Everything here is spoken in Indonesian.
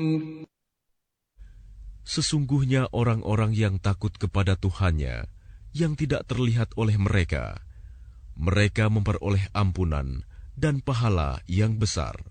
Sesungguhnya orang-orang yang takut kepada Tuhannya, yang tidak terlihat oleh mereka, mereka memperoleh ampunan dan pahala yang besar.